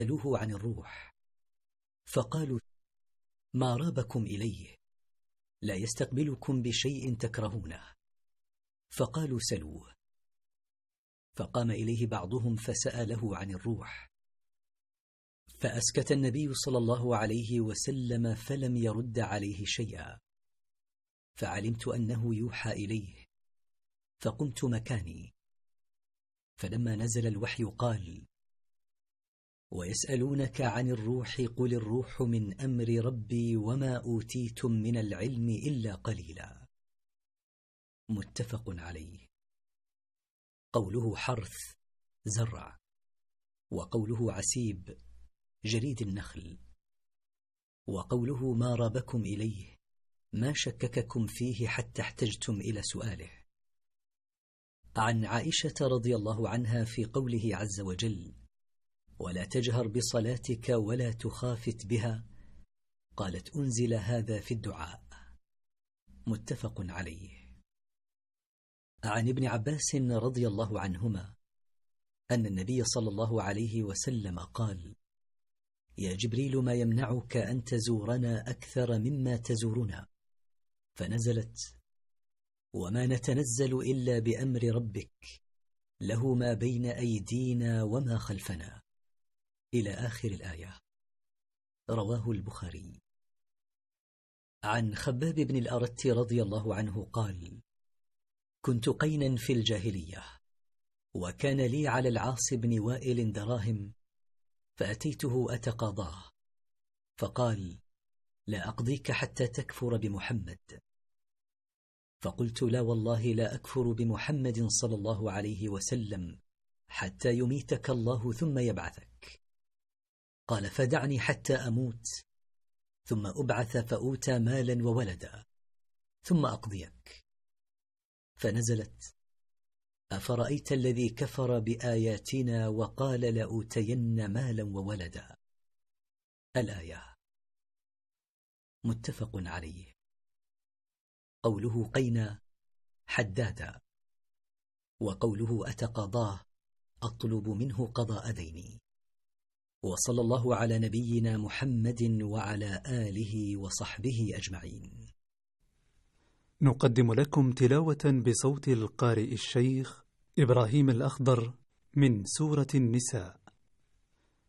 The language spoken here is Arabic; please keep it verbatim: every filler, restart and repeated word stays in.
سألوه عن الروح فقالوا: ما رابكم إليه؟ لا يستقبلكم بشيء تكرهونه. فقالوا: سلوه. فقام إليه بعضهم فسأله عن الروح، فأسكت النبي صلى الله عليه وسلم فلم يرد عليه شيئا، فعلمت أنه يوحى إليه فقمت مكاني. فلما نزل الوحي قال: ويسألونك عن الروح قل الروح من أمر ربي وما أوتيتم من العلم إلا قليلا. متفق عليه. قوله حرث زرع، وقوله عسيب جريد النخل، وقوله ما رابكم إليه ما شكككم فيه حتى احتجتم إلى سؤاله. عن عائشة رضي الله عنها في قوله عز وجل: ولا تجهر بصلاتك ولا تخافت بها، قالت: أنزل هذا في الدعاء. متفق عليه. عن ابن عباس رضي الله عنهما أن النبي صلى الله عليه وسلم قال: يا جبريل ما يمنعك أن تزورنا أكثر مما تزورنا؟ فنزلت: وما نتنزل إلا بأمر ربك له ما بين أيدينا وما خلفنا، إلى آخر الآية. رواه البخاري. عن خباب بن الأرت رضي الله عنه قال: كنت قينا في الجاهلية، وكان لي على العاص بن وائل دراهم، فأتيته أتقاضاه، فقال: لا أقضيك حتى تكفر بمحمد. فقلت: لا والله لا أكفر بمحمد صلى الله عليه وسلم حتى يميتك الله ثم يبعثك. قال: فدعني حتى أموت ثم أبعث فأوتى مالا وولدا ثم أقضيك. فنزلت: أفرأيت الذي كفر بآياتنا وقال لأوتين مالا وولدا، الآية. متفق عليه. قوله قينا حدادا، وقوله أتقاضاه أطلب منه قضاء ديني. وصلى الله على نبينا محمد وعلى آله وصحبه أجمعين. نقدم لكم تلاوة بصوت القارئ الشيخ إبراهيم الأخضر من سورة النساء.